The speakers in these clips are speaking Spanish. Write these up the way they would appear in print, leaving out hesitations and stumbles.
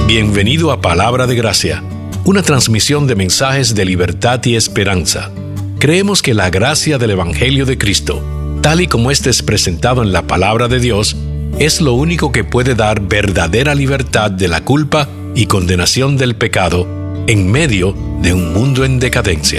Bienvenido a Palabra de Gracia, una transmisión de mensajes de libertad y esperanza. Creemos que la gracia del Evangelio de Cristo, tal y como este es presentado en la Palabra de Dios, es lo único que puede dar verdadera libertad de la culpa y condenación del pecado en medio de un mundo en decadencia.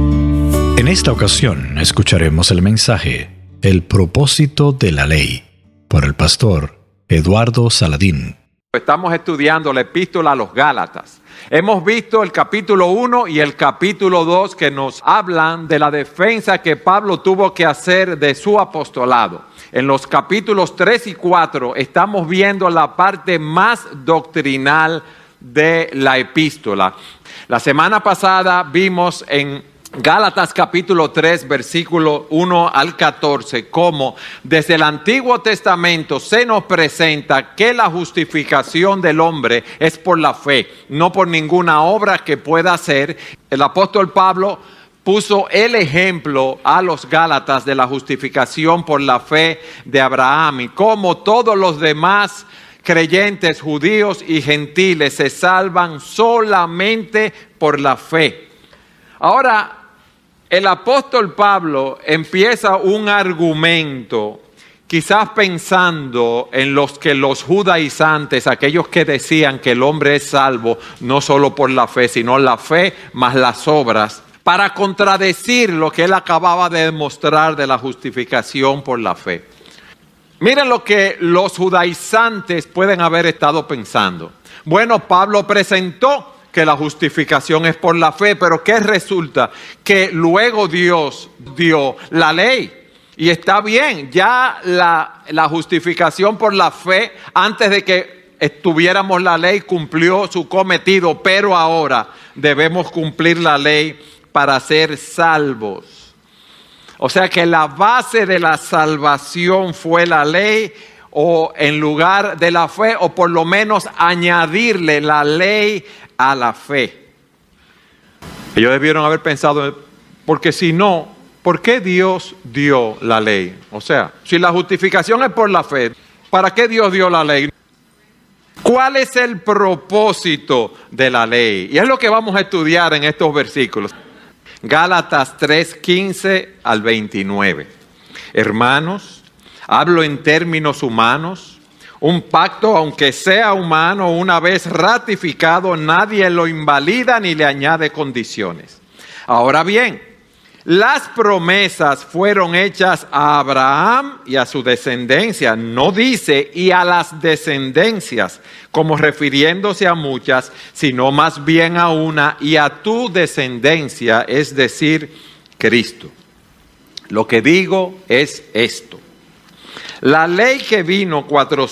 En esta ocasión escucharemos el mensaje El propósito de la ley, por el pastor Eduardo Saladín. Estamos estudiando la epístola a los Gálatas. Hemos visto el capítulo 1 y el capítulo 2 que nos hablan de la defensa que Pablo tuvo que hacer de su apostolado. En los capítulos 3 y 4 estamos viendo la parte más doctrinal de la epístola. La semana pasada vimos en Gálatas capítulo 3, versículo 1 al 14, cómo desde el Antiguo Testamento se nos presenta que la justificación del hombre es por la fe, no por ninguna obra que pueda hacer. El apóstol Pablo puso el ejemplo a los Gálatas de la justificación por la fe de Abraham y cómo todos los demás creyentes, judíos y gentiles, se salvan solamente por la fe. Ahora, el apóstol Pablo empieza un argumento, quizás pensando en los que los judaizantes, aquellos que decían que el hombre es salvo no solo por la fe, sino la fe más las obras, para contradecir lo que él acababa de demostrar de la justificación por la fe. Miren lo que los judaizantes pueden haber estado pensando. Bueno, Pablo presentó que la justificación es por la fe, pero ¿qué resulta? Que luego Dios dio la ley. Y está bien, ya la justificación por la fe, antes de que tuviéramos la ley, cumplió su cometido, pero ahora debemos cumplir la ley para ser salvos. O sea que la base de la salvación fue la ley, o en lugar de la fe, o por lo menos añadirle la ley a la fe. Ellos debieron haber pensado, porque si no, ¿por qué Dios dio la ley? O sea, si la justificación es por la fe, ¿para qué Dios dio la ley? ¿Cuál es el propósito de la ley? Y es lo que vamos a estudiar en estos versículos. Gálatas 3, 15 al 29. Hermanos, hablo en términos humanos. Un pacto, aunque sea humano, una vez ratificado, nadie lo invalida ni le añade condiciones. Ahora bien, las promesas fueron hechas a Abraham y a su descendencia. No dice y a las descendencias, como refiriéndose a muchas, sino más bien a una y a tu descendencia, es decir, Cristo. Lo que digo es esto. La ley que vino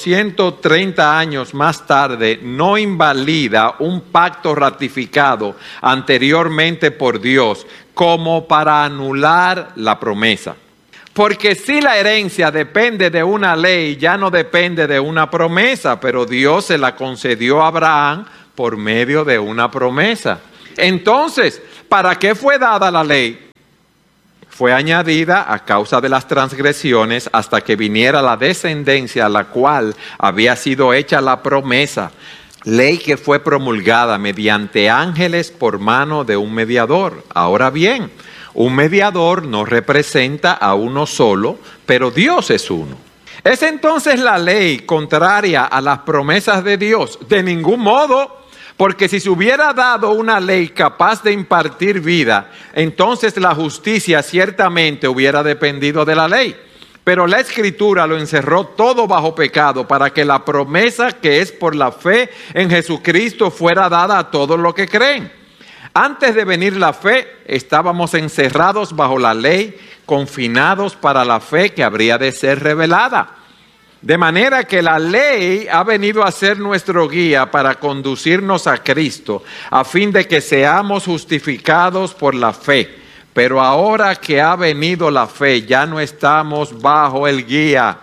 430 años más tarde no invalida un pacto ratificado anteriormente por Dios como para anular la promesa. Porque si la herencia depende de una ley, ya no depende de una promesa, pero Dios se la concedió a Abraham por medio de una promesa. Entonces, ¿para qué fue dada la ley? Fue añadida a causa de las transgresiones hasta que viniera la descendencia a la cual había sido hecha la promesa. Ley que fue promulgada mediante ángeles por mano de un mediador. Ahora bien, un mediador no representa a uno solo, pero Dios es uno. ¿Es entonces la ley contraria a las promesas de Dios? De ningún modo. Porque si se hubiera dado una ley capaz de impartir vida, entonces la justicia ciertamente hubiera dependido de la ley. Pero la Escritura lo encerró todo bajo pecado para que la promesa que es por la fe en Jesucristo fuera dada a todos los que creen. Antes de venir la fe, estábamos encerrados bajo la ley, confinados para la fe que habría de ser revelada. De manera que la ley ha venido a ser nuestro guía para conducirnos a Cristo, a fin de que seamos justificados por la fe. Pero ahora que ha venido la fe, ya no estamos bajo el guía.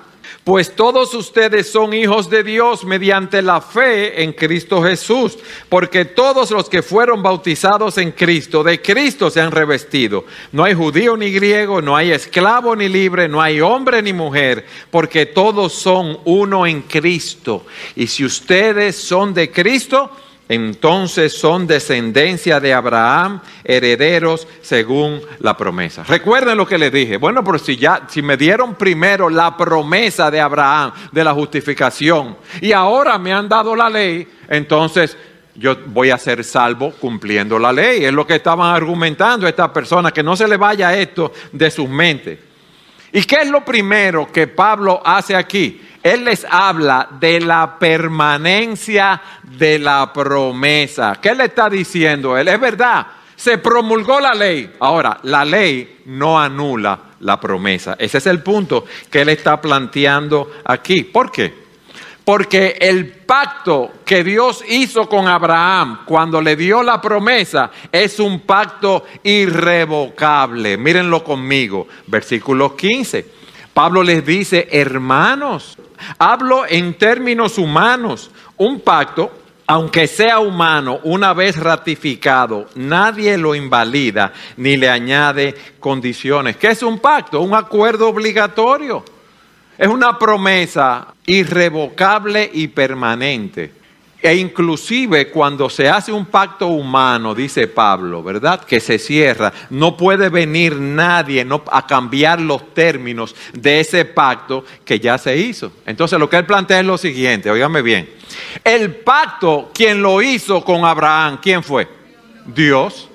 Pues todos ustedes son hijos de Dios mediante la fe en Cristo Jesús, porque todos los que fueron bautizados en Cristo, de Cristo se han revestido. No hay judío ni griego, no hay esclavo ni libre, no hay hombre ni mujer, porque todos son uno en Cristo. Y si ustedes son de Cristo, entonces son descendencia de Abraham, herederos según la promesa. Recuerden lo que les dije. Bueno, pero si me dieron primero la promesa de Abraham, de la justificación, y ahora me han dado la ley, entonces yo voy a ser salvo cumpliendo la ley. Es lo que estaban argumentando estas personas, que no se le vaya esto de sus mentes. ¿Y qué es lo primero que Pablo hace aquí? Él les habla de la permanencia de la promesa. ¿Qué le está diciendo él? Es verdad, se promulgó la ley. Ahora, la ley no anula la promesa. Ese es el punto que él está planteando aquí. ¿Por qué? Porque el pacto que Dios hizo con Abraham cuando le dio la promesa es un pacto irrevocable. Mírenlo conmigo, versículo 15. Pablo les dice, hermanos, hablo en términos humanos, un pacto, aunque sea humano, una vez ratificado, nadie lo invalida ni le añade condiciones. ¿Qué es un pacto? Un acuerdo obligatorio. Es una promesa irrevocable y permanente. E inclusive cuando se hace un pacto humano, dice Pablo, ¿verdad?, que se cierra, no puede venir nadie a cambiar los términos de ese pacto que ya se hizo. Entonces lo que él plantea es lo siguiente, óigame bien. El pacto, ¿quién lo hizo con Abraham? ¿Quién fue? Dios.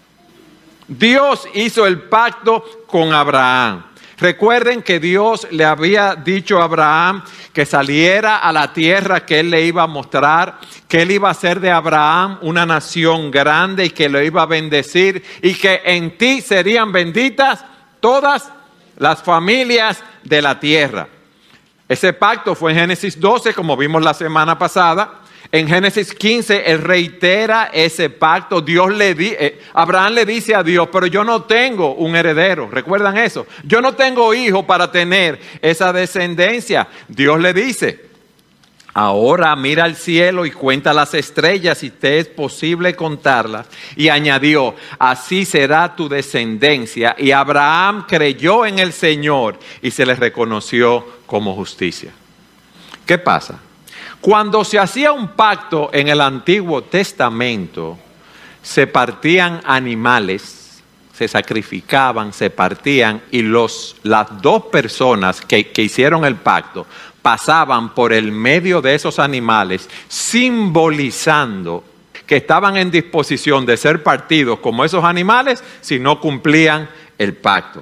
Dios hizo el pacto con Abraham. Recuerden que Dios le había dicho a Abraham que saliera a la tierra que él le iba a mostrar, que él iba a hacer de Abraham una nación grande y que lo iba a bendecir y que en ti serían benditas todas las familias de la tierra. Ese pacto fue en Génesis 12, como vimos la semana pasada. En Génesis 15, él reitera ese pacto. Abraham le dice a Dios, pero yo no tengo un heredero. ¿Recuerdan eso? Yo no tengo hijo para tener esa descendencia. Dios le dice, ahora mira al cielo y cuenta las estrellas si te es posible contarlas. Y añadió, así será tu descendencia. Y Abraham creyó en el Señor y se le reconoció como justicia. ¿Qué pasa? Cuando se hacía un pacto en el Antiguo Testamento, se partían animales, se sacrificaban, se partían y las dos personas que hicieron el pacto pasaban por el medio de esos animales, simbolizando que estaban en disposición de ser partidos como esos animales si no cumplían el pacto.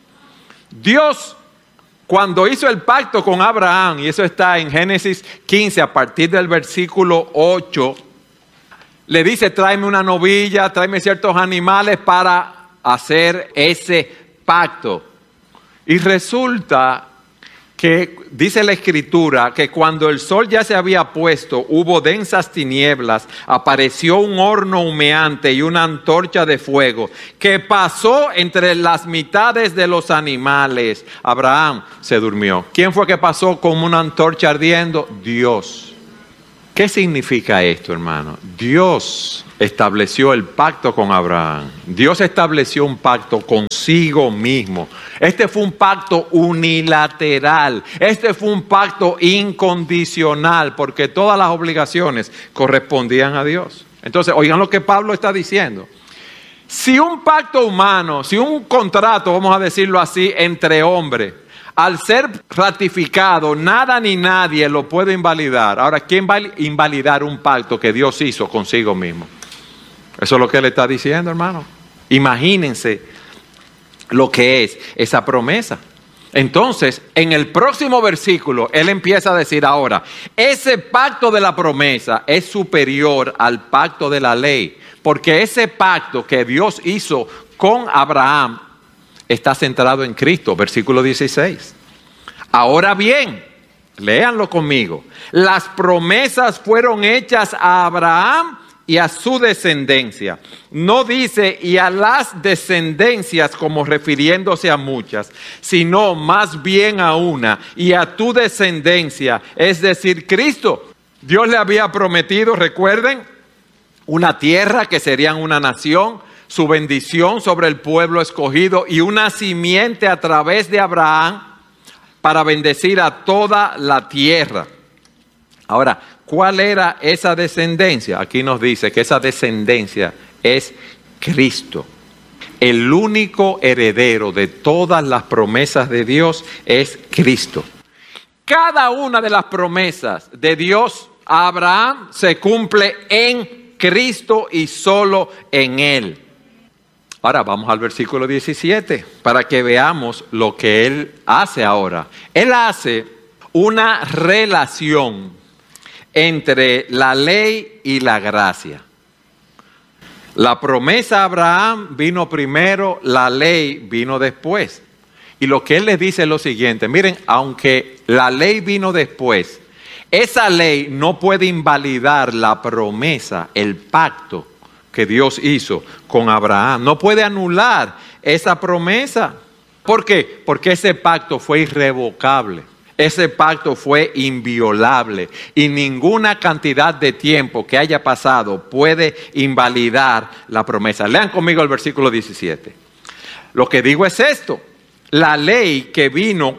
Dios, cuando hizo el pacto con Abraham, y eso está en Génesis 15, a partir del versículo 8, le dice, tráeme una novilla, tráeme ciertos animales para hacer ese pacto. Y resulta que, dice la Escritura, que cuando el sol ya se había puesto, hubo densas tinieblas, apareció un horno humeante y una antorcha de fuego que pasó entre las mitades de los animales. Abraham se durmió. ¿Quién fue que pasó con una antorcha ardiendo? Dios. ¿Qué significa esto, hermano? Dios estableció el pacto con Abraham. Dios estableció un pacto consigo mismo. Este fue un pacto unilateral. Este fue un pacto incondicional, porque todas las obligaciones correspondían a Dios. Entonces, oigan lo que Pablo está diciendo. Si un pacto humano, si un contrato, vamos a decirlo así, entre hombres, al ser ratificado, nada ni nadie lo puede invalidar. Ahora, ¿quién va a invalidar un pacto que Dios hizo consigo mismo? Eso es lo que él está diciendo, hermano. Imagínense lo que es esa promesa. Entonces, en el próximo versículo, él empieza a decir ahora, ese pacto de la promesa es superior al pacto de la ley, porque ese pacto que Dios hizo con Abraham está centrado en Cristo, versículo 16. Ahora bien, léanlo conmigo. Las promesas fueron hechas a Abraham y a su descendencia. No dice y a las descendencias como refiriéndose a muchas, sino más bien a una y a tu descendencia, es decir, Cristo. Dios le había prometido, recuerden, una tierra que serían una nación, su bendición sobre el pueblo escogido y una simiente a través de Abraham para bendecir a toda la tierra. Ahora, ¿cuál era esa descendencia? Aquí nos dice que esa descendencia es Cristo. El único heredero de todas las promesas de Dios es Cristo. Cada una de las promesas de Dios a Abraham se cumple en Cristo y solo en Él. Ahora vamos al versículo 17 para que veamos lo que Él hace ahora. Él hace una relación entre la ley y la gracia. La promesa a Abraham vino primero, la ley vino después. Y lo que Él les dice es lo siguiente, miren, aunque la ley vino después, esa ley no puede invalidar la promesa, el pacto que Dios hizo con Abraham. No puede anular esa promesa. ¿Por qué? Porque ese pacto fue irrevocable. Ese pacto fue inviolable y ninguna cantidad de tiempo que haya pasado puede invalidar la promesa. Lean conmigo el versículo 17. Lo que digo es esto. La ley que vino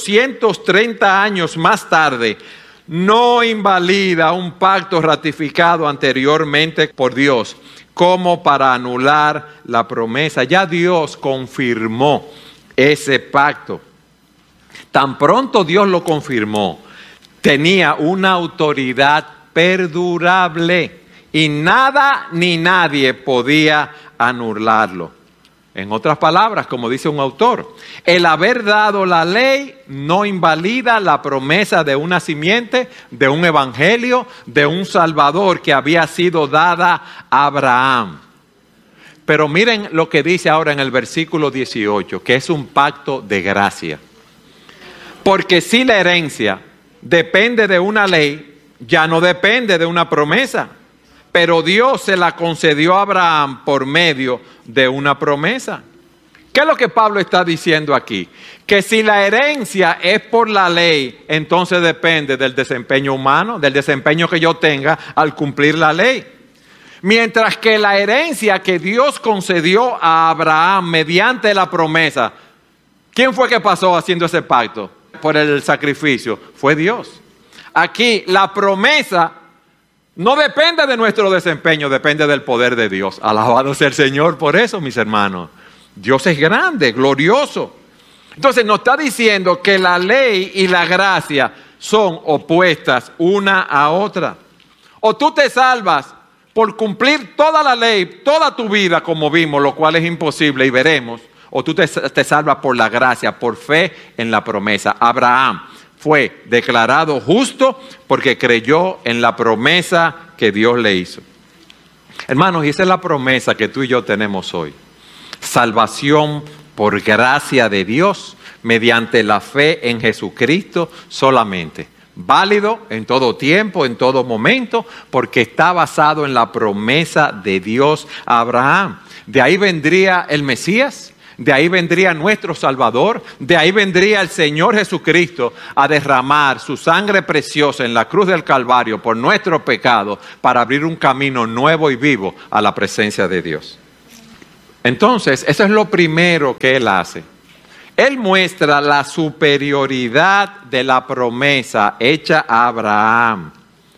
430 años más tarde no invalida un pacto ratificado anteriormente por Dios como para anular la promesa. Ya Dios confirmó ese pacto. Tan pronto Dios lo confirmó, tenía una autoridad perdurable y nada ni nadie podía anularlo. En otras palabras, como dice un autor, el haber dado la ley no invalida la promesa de una simiente, de un evangelio, de un salvador que había sido dada a Abraham. Pero miren lo que dice ahora en el versículo 18, que es un pacto de gracia. Porque si la herencia depende de una ley, ya no depende de una promesa. Pero Dios se la concedió a Abraham por medio de una promesa. ¿Qué es lo que Pablo está diciendo aquí? Que si la herencia es por la ley, entonces depende del desempeño humano, del desempeño que yo tenga al cumplir la ley. Mientras que la herencia que Dios concedió a Abraham mediante la promesa, ¿quién fue que pasó haciendo ese pacto? Por el sacrificio, fue Dios. Aquí la promesa no depende de nuestro desempeño, depende del poder de Dios. Alabado sea el Señor por eso, mis hermanos. Dios es grande, glorioso. Entonces nos está diciendo que la ley y la gracia son opuestas una a otra. O tú te salvas por cumplir toda la ley, toda tu vida, como vimos, lo cual es imposible y veremos. O tú te salvas por la gracia, por fe en la promesa. Abraham fue declarado justo porque creyó en la promesa que Dios le hizo. Hermanos, y esa es la promesa que tú y yo tenemos hoy. Salvación por gracia de Dios mediante la fe en Jesucristo solamente. Válido en todo tiempo, en todo momento, porque está basado en la promesa de Dios a Abraham. De ahí vendría el Mesías. De ahí vendría nuestro Salvador, de ahí vendría el Señor Jesucristo a derramar su sangre preciosa en la cruz del Calvario por nuestro pecado para abrir un camino nuevo y vivo a la presencia de Dios. Entonces, eso es lo primero que Él hace. Él muestra la superioridad de la promesa hecha a Abraham.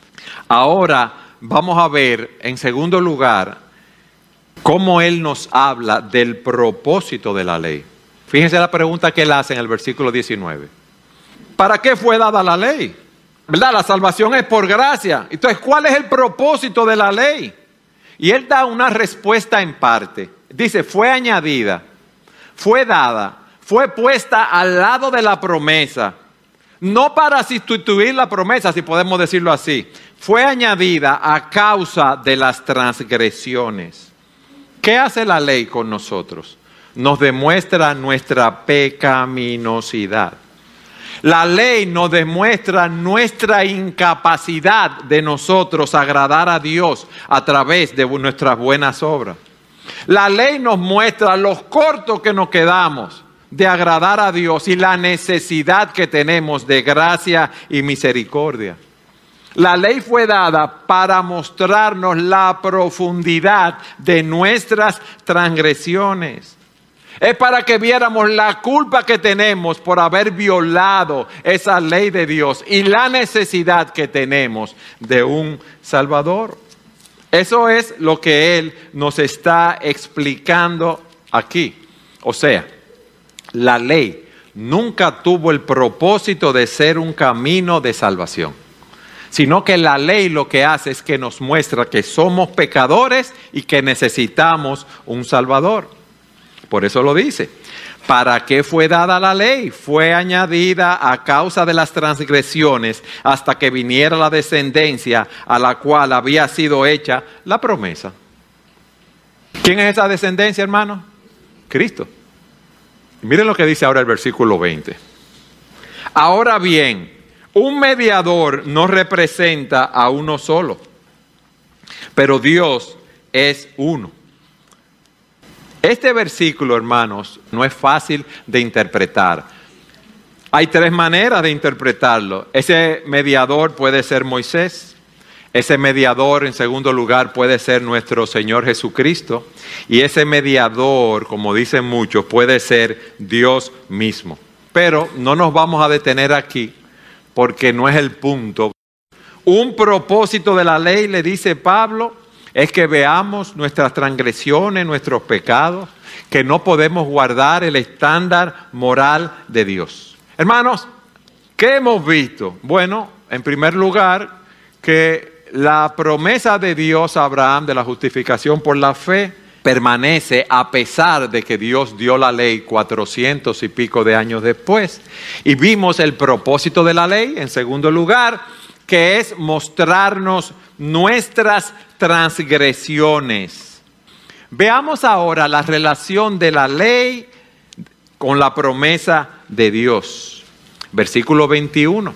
Ahora vamos a ver, en segundo lugar, cómo Él nos habla del propósito de la ley. Fíjense la pregunta que Él hace en el versículo 19. ¿Para qué fue dada la ley? ¿Verdad? La salvación es por gracia. Entonces, ¿cuál es el propósito de la ley? Y Él da una respuesta en parte. Dice, fue añadida, fue dada, fue puesta al lado de la promesa. No para sustituir la promesa, si podemos decirlo así. Fue añadida a causa de las transgresiones. ¿Qué hace la ley con nosotros? Nos demuestra nuestra pecaminosidad. La ley nos demuestra nuestra incapacidad de nosotros agradar a Dios a través de nuestras buenas obras. La ley nos muestra los cortos que nos quedamos de agradar a Dios y la necesidad que tenemos de gracia y misericordia. La ley fue dada para mostrarnos la profundidad de nuestras transgresiones. Es para que viéramos la culpa que tenemos por haber violado esa ley de Dios y la necesidad que tenemos de un Salvador. Eso es lo que Él nos está explicando aquí. O sea, la ley nunca tuvo el propósito de ser un camino de salvación, sino que la ley lo que hace es que nos muestra que somos pecadores y que necesitamos un Salvador. Por eso lo dice. ¿Para qué fue dada la ley? Fue añadida a causa de las transgresiones hasta que viniera la descendencia a la cual había sido hecha la promesa. ¿Quién es esa descendencia, hermano? Cristo. Y miren lo que dice ahora el versículo 20. Ahora bien, un mediador no representa a uno solo, pero Dios es uno. Este versículo, hermanos, no es fácil de interpretar. Hay tres maneras de interpretarlo. Ese mediador puede ser Moisés. Ese mediador, en segundo lugar, puede ser nuestro Señor Jesucristo. Y ese mediador, como dicen muchos, puede ser Dios mismo. Pero no nos vamos a detener aquí, porque no es el punto. Un propósito de la ley, le dice Pablo, es que veamos nuestras transgresiones, nuestros pecados, que no podemos guardar el estándar moral de Dios. Hermanos, ¿qué hemos visto? Bueno, en primer lugar, que la promesa de Dios a Abraham de la justificación por la fe permanece a pesar de que Dios dio la ley 400 y pico de años después. Y vimos el propósito de la ley, en segundo lugar, que es mostrarnos nuestras transgresiones. Veamos ahora la relación de la ley con la promesa de Dios. Versículo 21.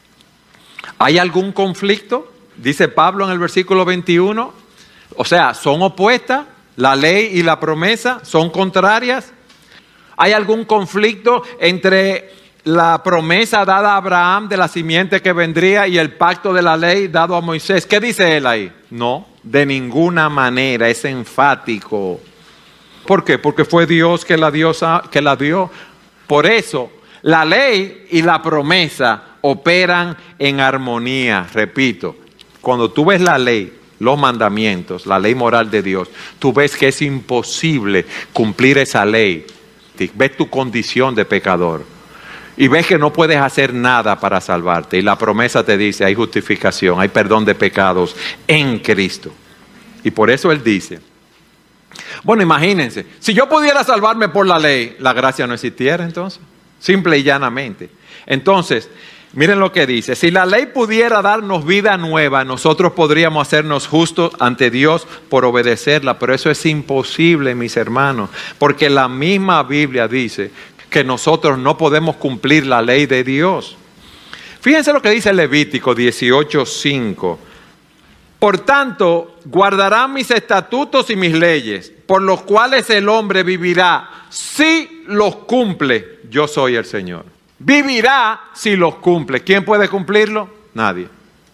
¿Hay algún conflicto? Dice Pablo en el versículo 21. O sea, ¿son opuestas? ¿La ley y la promesa son contrarias? ¿Hay algún conflicto entre la promesa dada a Abraham de la simiente que vendría y el pacto de la ley dado a Moisés? ¿Qué dice él ahí? No, de ninguna manera, es enfático. ¿Por qué? Porque fue Dios que la dio. Por eso, la ley y la promesa operan en armonía. Repito, cuando tú ves la ley, los mandamientos, la ley moral de Dios, tú ves que es imposible cumplir esa ley. Ves tu condición de pecador. Y ves que no puedes hacer nada para salvarte. Y la promesa te dice, hay justificación, hay perdón de pecados en Cristo. Y por eso Él dice, bueno, imagínense, si yo pudiera salvarme por la ley, la gracia no existiera entonces. Simple y llanamente. Entonces, miren lo que dice, si la ley pudiera darnos vida nueva, nosotros podríamos hacernos justos ante Dios por obedecerla. Pero eso es imposible, mis hermanos, porque la misma Biblia dice que nosotros no podemos cumplir la ley de Dios. Fíjense lo que dice Levítico 18:5. Por tanto, guardarán mis estatutos y mis leyes, por los cuales el hombre vivirá si los cumple. Yo soy el Señor. Vivirá si los cumple. ¿Quién puede cumplirlo? Nadie.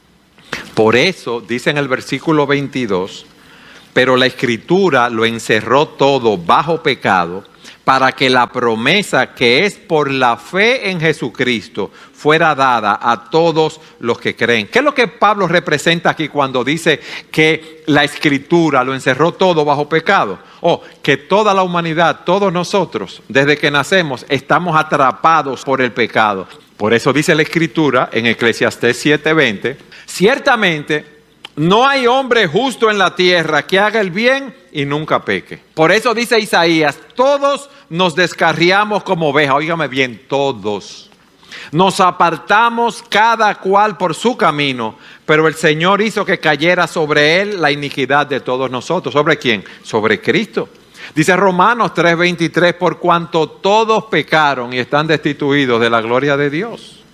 Por eso, dice en el versículo 22, pero la Escritura lo encerró todo bajo pecado, para que la promesa que es por la fe en Jesucristo fuera dada a todos los que creen. ¿Qué es lo que Pablo representa aquí cuando dice que la Escritura lo encerró todo bajo pecado? Que toda la humanidad, todos nosotros, desde que nacemos, estamos atrapados por el pecado. Por eso dice la Escritura en Eclesiastés 7:20, ciertamente no hay hombre justo en la tierra que haga el bien y nunca peque. Por eso dice Isaías, todos nos descarriamos como ovejas. Óigame bien, todos. Nos apartamos cada cual por su camino, pero el Señor hizo que cayera sobre él la iniquidad de todos nosotros. ¿Sobre quién? Sobre Cristo. Dice Romanos 3:23, por cuanto todos pecaron y están destituidos de la gloria de Dios.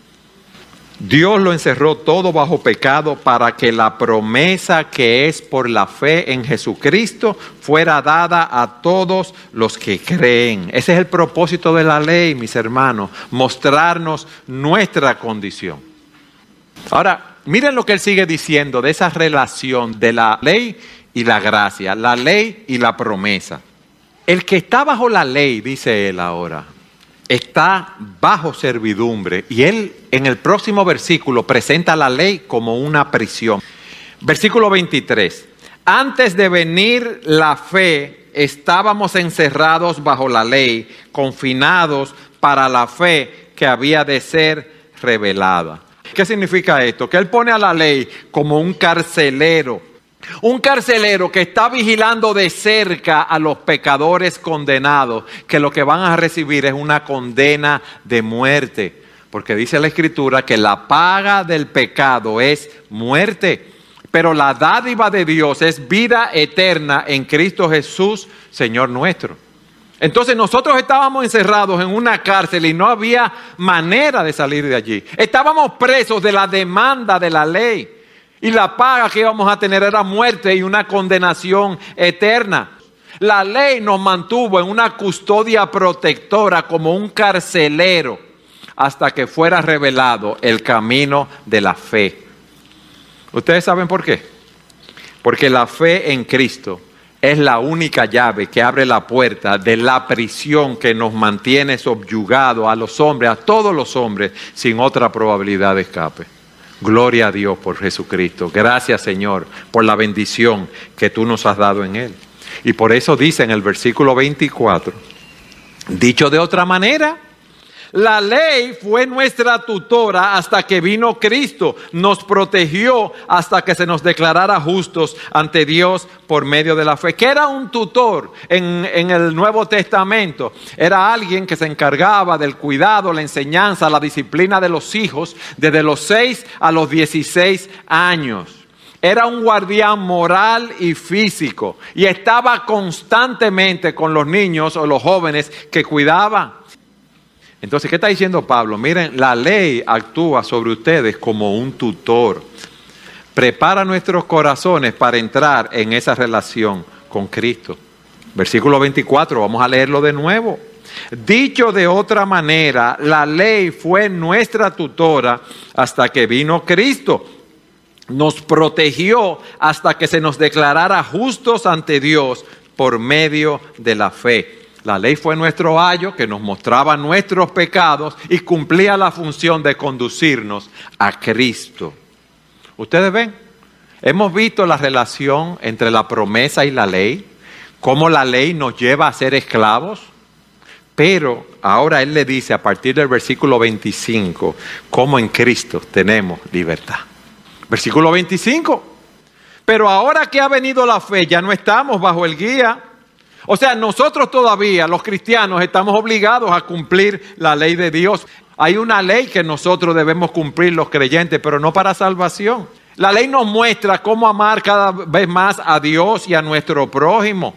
Dios lo encerró todo bajo pecado para que la promesa que es por la fe en Jesucristo fuera dada a todos los que creen. Ese es el propósito de la ley, mis hermanos, mostrarnos nuestra condición. Ahora, miren lo que él sigue diciendo de esa relación de la ley y la gracia, la ley y la promesa. El que está bajo la ley, dice él ahora, está bajo servidumbre, y él en el próximo versículo presenta la ley como una prisión. Versículo 23. Antes de venir la fe, estábamos encerrados bajo la ley, confinados para la fe que había de ser revelada. ¿Qué significa esto? Que él pone a la ley como un carcelero que está vigilando de cerca a los pecadores condenados, que lo que van a recibir es una condena de muerte. Porque dice la Escritura que la paga del pecado es muerte, pero la dádiva de Dios es vida eterna en Cristo Jesús, Señor nuestro. Entonces nosotros estábamos encerrados en una cárcel y no había manera de salir de allí. Estábamos presos de la demanda de la ley. Y la paga que íbamos a tener era muerte y una condenación eterna. La ley nos mantuvo en una custodia protectora como un carcelero hasta que fuera revelado el camino de la fe. ¿Ustedes saben por qué? Porque la fe en Cristo es la única llave que abre la puerta de la prisión que nos mantiene subyugados a los hombres, a todos los hombres, sin otra probabilidad de escape. Gloria a Dios por Jesucristo. Gracias, Señor, por la bendición que tú nos has dado en Él. Y por eso dice en el versículo 24, dicho de otra manera, la ley fue nuestra tutora hasta que vino Cristo, nos protegió hasta que se nos declarara justos ante Dios por medio de la fe. ¿Qué era un tutor en el Nuevo Testamento? Era alguien que se encargaba del cuidado, la enseñanza, la disciplina de los hijos desde los 6 a los 16 años. Era un guardián moral y físico y estaba constantemente con los niños o los jóvenes que cuidaba. Entonces, ¿qué está diciendo Pablo? Miren, la ley actúa sobre ustedes como un tutor. Prepara nuestros corazones para entrar en esa relación con Cristo. Versículo 24, vamos a leerlo de nuevo. Dicho de otra manera, la ley fue nuestra tutora hasta que vino Cristo. Nos protegió hasta que se nos declarara justos ante Dios por medio de la fe. La ley fue nuestro ayo que nos mostraba nuestros pecados y cumplía la función de conducirnos a Cristo. ¿Ustedes ven? Hemos visto la relación entre la promesa y la ley, cómo la ley nos lleva a ser esclavos, pero ahora él le dice a partir del versículo 25, cómo en Cristo tenemos libertad. Versículo 25, pero ahora que ha venido la fe ya no estamos bajo el guía. O sea, nosotros todavía, los cristianos, estamos obligados a cumplir la ley de Dios. Hay una ley que nosotros debemos cumplir los creyentes, pero no para salvación. La ley nos muestra cómo amar cada vez más a Dios y a nuestro prójimo.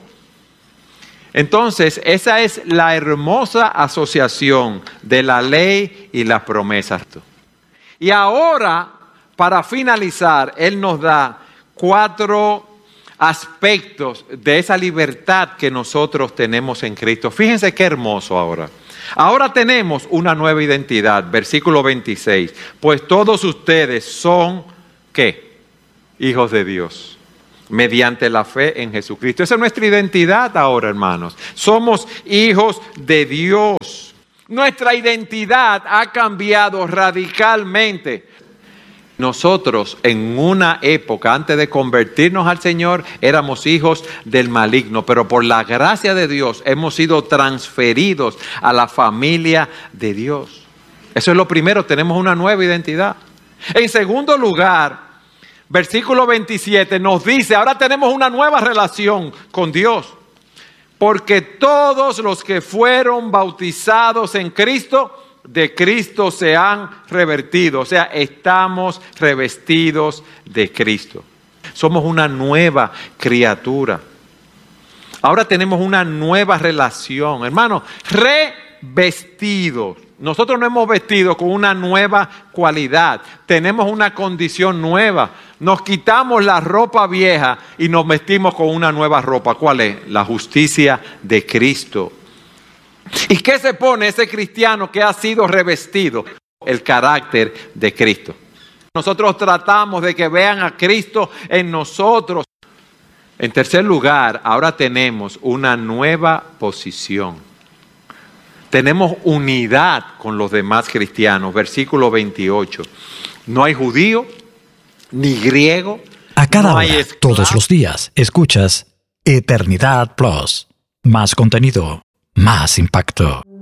Entonces, esa es la hermosa asociación de la ley y las promesas. Y ahora, para finalizar, Él nos da 4 aspectos de esa libertad que nosotros tenemos en Cristo. Fíjense qué hermoso ahora. Ahora tenemos una nueva identidad. Versículo 26. Pues todos ustedes son, ¿qué? Hijos de Dios. Mediante la fe en Jesucristo. Esa es nuestra identidad ahora, hermanos. Somos hijos de Dios. Nuestra identidad ha cambiado radicalmente. Nosotros en una época, antes de convertirnos al Señor, éramos hijos del maligno, pero por la gracia de Dios hemos sido transferidos a la familia de Dios. Eso es lo primero, tenemos una nueva identidad. En segundo lugar, versículo 27 nos dice, ahora tenemos una nueva relación con Dios, porque todos los que fueron bautizados en Cristo, de Cristo se han revertido, o sea, estamos revestidos de Cristo. Somos una nueva criatura. Ahora tenemos una nueva relación, hermanos, revestidos. Nosotros nos hemos vestido con una nueva cualidad. Tenemos una condición nueva. Nos quitamos la ropa vieja y nos vestimos con una nueva ropa. ¿Cuál es? La justicia de Cristo. ¿Y qué se pone ese cristiano que ha sido revestido? El carácter de Cristo. Nosotros tratamos de que vean a Cristo en nosotros. En tercer lugar, ahora tenemos una nueva posición. Tenemos unidad con los demás cristianos. Versículo 28. No hay judío, ni griego. A cada no hora, hay esclavo. todos los días, escuchas Eternidad Plus. Más contenido, más impacto.